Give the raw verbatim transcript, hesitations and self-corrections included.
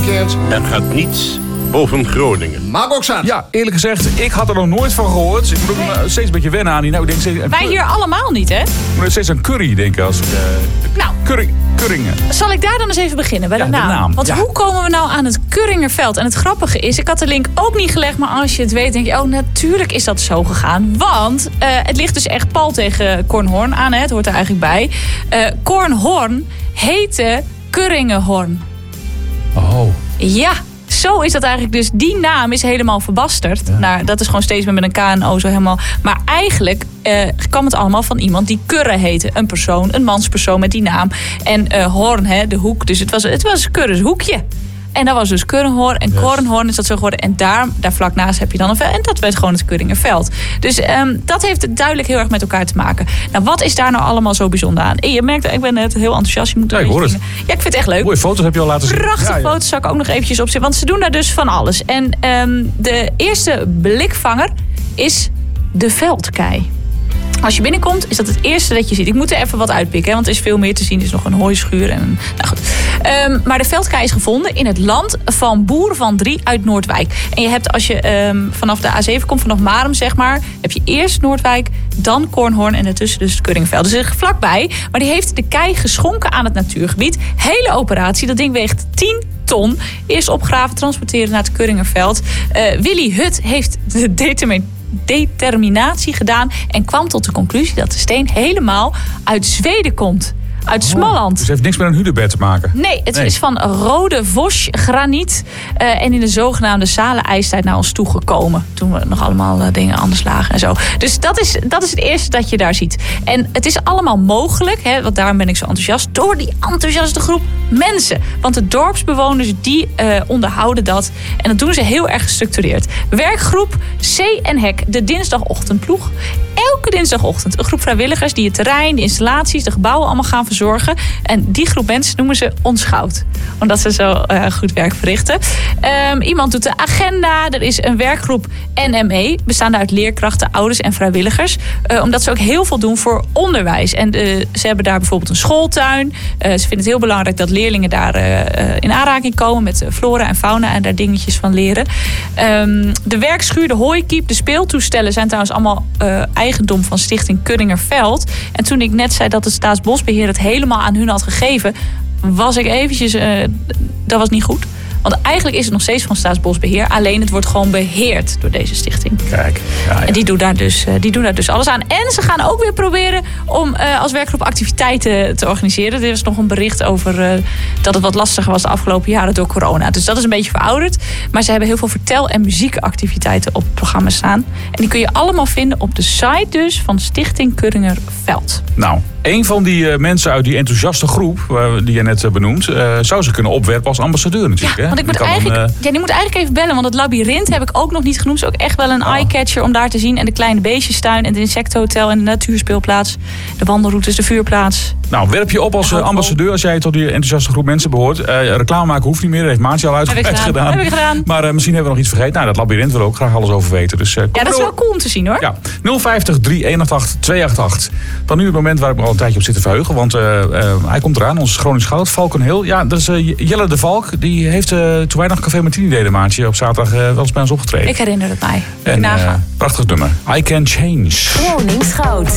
weekend. Er gaat niets boven Groningen. Mag ook zijn. Ja, eerlijk gezegd, ik had er nog nooit van gehoord. Ik moet ook nee. steeds een beetje wennen aan die. Nou, ik denk steeds, Wij hier allemaal niet, hè? Ik moet steeds aan curry denken. Als ik, uh, nou, curry, Curringen. Zal ik daar dan eens even beginnen bij ja, de naam? De naam. Want ja. hoe komen we nou aan het Curringerveld? En het grappige is, ik had de link ook niet gelegd, maar als je het weet, denk je, oh, natuurlijk is dat zo gegaan. Want uh, het ligt dus echt pal tegen Kornhorn aan, hè? Het hoort er eigenlijk bij. Uh, Kornhorn heette Curringenhorn. Oh. Ja. Zo is dat eigenlijk dus. Die naam is helemaal verbasterd. Ja. Nou, dat is gewoon steeds met een K en O zo helemaal. Maar eigenlijk uh, kwam het allemaal van iemand die Kurre heette. Een persoon, een manspersoon met die naam. En uh, Horn, hè, de hoek. Dus het was, het was Kurres hoekje. En dat was dus Curringhorn. En yes. Kornhorn is dat zo geworden. En daar, daar vlak naast heb je dan een veld. En dat werd gewoon het Curringerveld. Dus um, dat heeft duidelijk heel erg met elkaar te maken. Nou, wat is daar nou allemaal zo bijzonder aan? En je merkt, ik ben net heel enthousiast. Je moet ja, ik hoor het. Ja, ik vind het echt leuk. Mooie foto's heb je al laten zien. Prachtige ja, ja. foto's zal ik ook nog eventjes opzetten. Want ze doen daar dus van alles. En um, de eerste blikvanger is de veldkei. Als je binnenkomt, is dat het eerste dat je ziet. Ik moet er even wat uitpikken, hè, want er is veel meer te zien. Er is nog een hooischuur. En, nou goed. Um, maar de veldkei is gevonden in het land van Boer van Drie uit Noordwijk. En je hebt, als je um, vanaf de A zeven komt, vanaf Marum zeg maar, heb je eerst Noordwijk, dan Kornhorn en ertussen dus het Curringveld. Dus er is vlakbij. Maar die heeft de kei geschonken aan het natuurgebied. Hele operatie, dat ding weegt tien ton. Eerst opgraven, transporteren naar het Curringerveld. Uh, Willy Hut heeft de determinatie determinatie gedaan en kwam tot de conclusie dat de steen helemaal uit Zweden komt. Uit oh, Smalland. Dus het heeft niks met een Hudebed te maken? Nee, het nee. is van rode Vos graniet. Uh, en in de zogenaamde Salen-ijstijd naar ons toegekomen. Toen we nog allemaal uh, dingen anders lagen en zo. Dus dat is, dat is het eerste dat je daar ziet. En het is allemaal mogelijk, hè, want daarom ben ik zo enthousiast, door die enthousiaste groep mensen. Want de dorpsbewoners die uh, onderhouden dat. En dat doen ze heel erg gestructureerd. Werkgroep C en Hek, de dinsdagochtendploeg. Elke dinsdagochtend een groep vrijwilligers die het terrein, de installaties, de gebouwen allemaal gaan verzorgen. En die groep mensen noemen ze ons goud. Omdat ze zo uh, goed werk verrichten. Um, iemand doet de agenda. Er is een werkgroep N M E. Bestaande uit leerkrachten, ouders en vrijwilligers. Uh, omdat ze ook heel veel doen voor onderwijs. En uh, ze hebben daar bijvoorbeeld een schooltuin. Uh, ze vinden het heel belangrijk dat leerlingen daar uh, in aanraking komen met flora en fauna. En daar dingetjes van leren. Um, de werkschuur, de hooikiep, de speeltoestellen zijn trouwens allemaal uh, eigendom van Stichting Curringerveld. En toen ik net zei dat het Staatsbosbeheer het helemaal aan hun had gegeven, was ik eventjes, uh, dat was niet goed. Want eigenlijk is het nog steeds van Staatsbosbeheer. Alleen het wordt gewoon beheerd door deze stichting. Kijk. Ja, ja. En die doen, daar dus, die doen daar dus alles aan. En ze gaan ook weer proberen om uh, als werkgroep activiteiten te organiseren. Er is nog een bericht over uh, dat het wat lastiger was de afgelopen jaren door corona. Dus dat is een beetje verouderd. Maar ze hebben heel veel vertel- en muziekactiviteiten op het programma staan. En die kun je allemaal vinden op de site dus van Stichting Curringerveld. Nou, een van die uh, mensen uit die enthousiaste groep, uh, die je net uh, benoemt, uh, zou ze kunnen opwerpen als ambassadeur natuurlijk. Ja, hè? want ik moet eigenlijk, dan, uh... ja, die moet eigenlijk even bellen, want het labyrint heb ik ook nog niet genoemd. Het is ook echt wel een oh. eye-catcher om daar te zien. En de kleine beestjestuin en het insectenhotel en de natuurspeelplaats. De wandelroutes, de vuurplaats. Nou, werp je op als uh, ambassadeur als jij tot die enthousiaste groep mensen behoort. Uh, reclame maken hoeft niet meer, dat heeft Maartje al uitgebreid gedaan. gedaan. Heb ik gedaan. Maar uh, misschien hebben we nog iets vergeten. Nou, dat labyrint wil ook graag alles over weten. Dus, uh, ja, dat is wel cool om te zien hoor. Ja, nul vijftig, drie eenentachtig, tweeëntachtig. Dan nu het moment waar ik me al een tijdje op zit te verheugen. Want uh, uh, hij komt eraan, onze Gronings goud, Valkenhil. Ja, dat is uh, Jelle de Valk. Die heeft uh, toen wij nog Café Martini deden, Maartje, op zaterdag uh, wel eens bij ons opgetreden. Ik herinner het mij. En, uh, prachtig nummer. I Can Change. Gronings goud.